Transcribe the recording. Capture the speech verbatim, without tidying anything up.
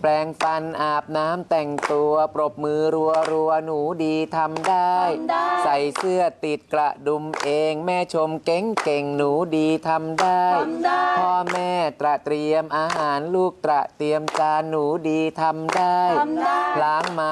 แปรงฟันอาบน้ำแต่งตัวปรบมือรัวรัวหนูดีทำได้ใส่เสื้อติดกระดุมเองแม่ชมเก่งเก่งหนูดีทำได้พ่อแม่ตระเตรียมอาหารลูกตระเตรียมจานหนูดีทำได้ล้างมา